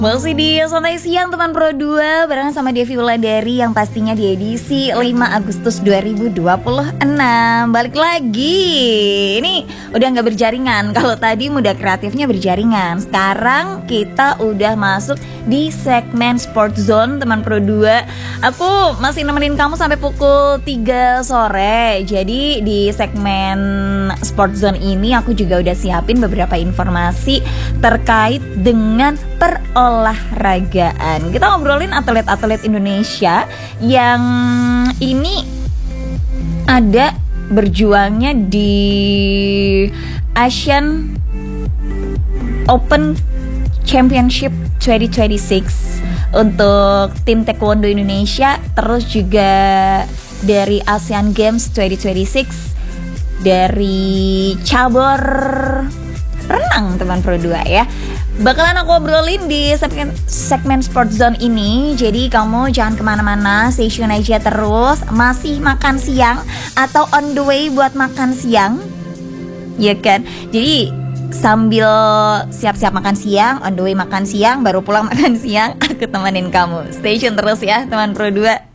Masih di Santai Siang teman Pro 2 barengan sama Devi Wulandari yang pastinya di edisi 5 Agustus 2026. Balik lagi. Ini udah gak berjaringan. Kalau tadi Muda Kreatifnya berjaringan, sekarang kita udah masuk di segmen Sport Zone teman Pro 2. Aku masih nemenin kamu sampai pukul 3 sore. Jadi di segmen Sport Zone ini aku juga udah siapin beberapa informasi terkait dengan olahragaan. Kita ngobrolin atlet-atlet Indonesia yang ini ada berjuangnya di Asian Open Championship 2026 untuk tim taekwondo Indonesia, terus juga dari Asian Games 2026 dari cabur renang teman Pro 2 ya. Bakalan aku obrolin di segmen Sport Zone ini. Jadi kamu jangan kemana-mana, stay tune aja terus. Masih makan siang atau on the way buat makan siang, ya kan? Jadi sambil siap-siap makan siang, on the way makan siang, baru pulang makan siang, aku temenin kamu. Stay tune terus ya teman Pro 2.